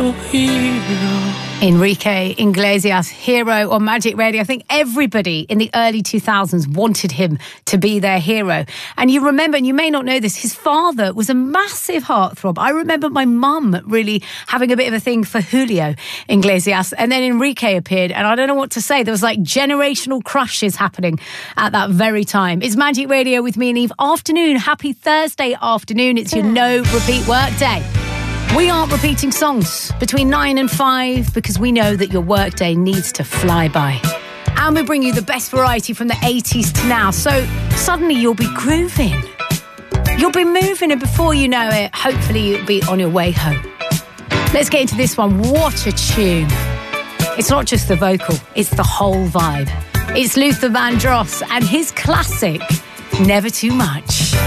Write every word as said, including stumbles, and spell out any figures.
your hero. Enrique Iglesias, Hero on Magic Radio. I think everybody in the early two thousands wanted him to be their hero. And you remember, and you may not know this, his father was a massive heartthrob. I remember my mum really having a bit of a thing for Julio Iglesias. And then Enrique appeared, and I don't know what to say. There was like generational crushes happening at that very time. It's Magic Radio with me and Eve. Afternoon, happy Thursday afternoon. It's your no repeat work day. We aren't repeating songs between nine and five because we know that your workday needs to fly by. And we bring you the best variety from the eighties to now. So suddenly you'll be grooving. You'll be moving, and before you know it, hopefully you'll be on your way home. Let's get into this one. What a tune. It's not just the vocal, it's the whole vibe. It's Luther Vandross and his classic, Never Too Much.